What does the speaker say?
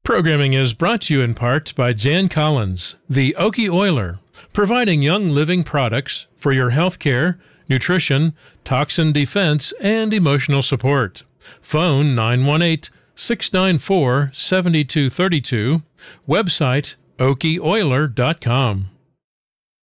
Programming is brought to you in part by Jan Collins, the Okie Oiler, providing Young Living products for your health care, nutrition, toxin defense, and emotional support. Phone 918-694-7232. Website okieoiler.com.